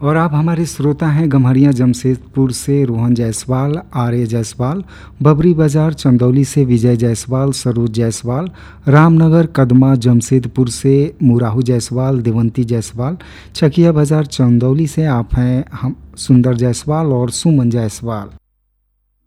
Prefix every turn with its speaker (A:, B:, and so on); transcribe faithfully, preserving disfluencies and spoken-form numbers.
A: और आप हमारे श्रोता हैं गम्हरिया जमशेदपुर से रोहन जायसवाल, आर्य जायसवाल, बबरी बाज़ार चंदौली से विजय जायसवाल, सरोज जायसवाल, रामनगर कदमा जमशेदपुर से मुराहू जायसवाल, देवंती जायसवाल, छकिया बाज़ार चंदौली से आप हैं हम सुंदर जायसवाल और सुमन जायसवाल।